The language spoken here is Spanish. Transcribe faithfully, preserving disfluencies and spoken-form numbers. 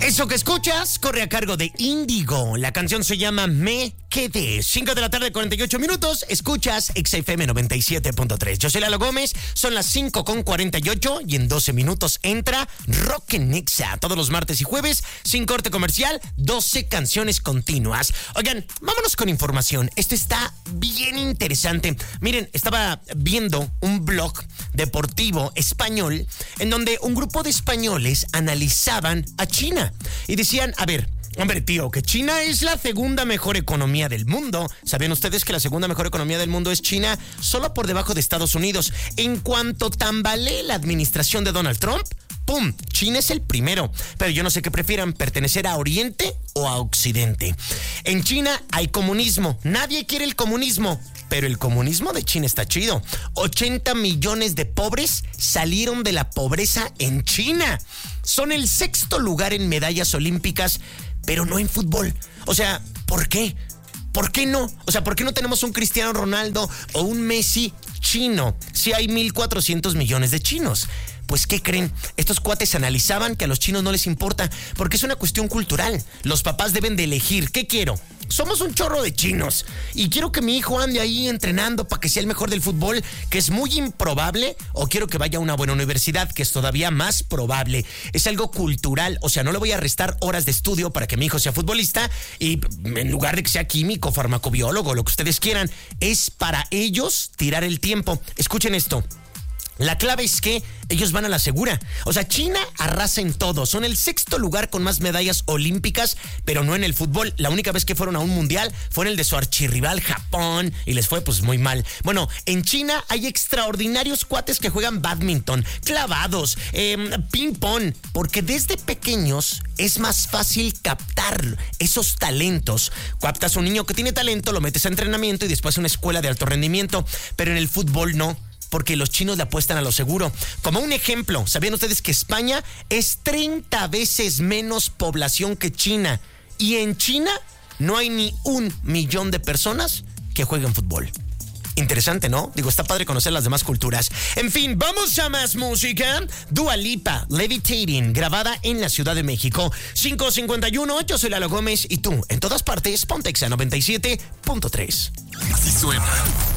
Eso que escuchas corre a cargo de Índigo. La canción se llama Me Quedé. cinco de la tarde, cuarenta y ocho minutos. Escuchas X F M noventa y siete punto tres. Yo soy Lalo Gómez. Son las cinco con cuarenta y ocho y en doce minutos entra Rock en Exa. Todos los martes y jueves, sin corte comercial, doce canciones continuas. Oigan, vámonos con información. Esto está bien interesante. Miren, estaba viendo un blog deportivo español en donde un grupo de españoles analizaban a China. Y decían, a ver, hombre tío, que China es la segunda mejor economía del mundo. ¿Sabían ustedes que la segunda mejor economía del mundo es China? Solo por debajo de Estados Unidos. En cuanto tambalee la administración de Donald Trump, ¡pum! China es el primero. Pero yo no sé qué prefieran, pertenecer a Oriente o a Occidente. En China hay comunismo. Nadie quiere el comunismo. Pero el comunismo de China está chido. ochenta millones de pobres salieron de la pobreza en China. Son el sexto lugar en medallas olímpicas, pero no en fútbol. O sea, ¿por qué? ¿Por qué no? O sea, ¿por qué no tenemos un Cristiano Ronaldo o un Messi chino si hay mil cuatrocientos millones de chinos? Pues, ¿qué creen? Estos cuates analizaban que a los chinos no les importa porque es una cuestión cultural. Los papás deben de elegir. ¿Qué quiero? Somos un chorro de chinos y quiero que mi hijo ande ahí entrenando para que sea el mejor del fútbol, que es muy improbable, o quiero que vaya a una buena universidad, que es todavía más probable. Es algo cultural, o sea, no le voy a restar horas de estudio para que mi hijo sea futbolista y en lugar de que sea químico, farmacobiólogo, lo que ustedes quieran, es para ellos tirar el tiempo. Escuchen esto. La clave es que ellos van a la segura. O sea, China arrasa en todo. Son el sexto lugar con más medallas olímpicas, pero no en el fútbol. La única vez que fueron a un mundial fue en el de su archirrival Japón y les fue pues muy mal. Bueno, en China hay extraordinarios cuates que juegan badminton, clavados, eh, ping pong, porque desde pequeños es más fácil captar esos talentos. Captas a un niño que tiene talento, lo metes a entrenamiento y después a una escuela de alto rendimiento, pero en el fútbol no, porque los chinos le apuestan a lo seguro. Como un ejemplo, ¿sabían ustedes que España es treinta veces menos población que China? Y en China no hay ni un millón de personas que jueguen fútbol. Interesante, ¿no? Digo, está padre conocer las demás culturas. En fin, vamos a más música. Dua Lipa, Levitating, grabada en la Ciudad de México. cinco cincuenta y uno, yo soy Lalo Gómez y tú, en todas partes, ponte Exa noventa y siete punto tres. Así suena